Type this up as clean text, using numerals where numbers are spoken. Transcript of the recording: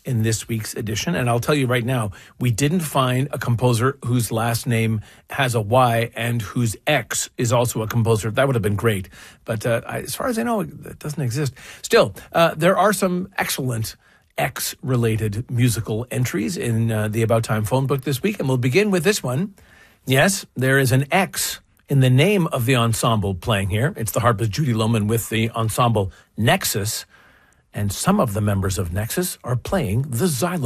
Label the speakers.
Speaker 1: in this week's edition. And I'll tell you right now, we didn't find a composer whose last name has a Y and whose ex is also a composer. That would have been great. But as far as I know, it doesn't exist. Still, there are some excellent X-related musical entries in the About Time phone book this week. And we'll begin with this one. Yes, there is an X in the name of the ensemble playing here. It's the harpist Judy Lohman with the ensemble Nexus. And some of the members of Nexus are playing the xylophone.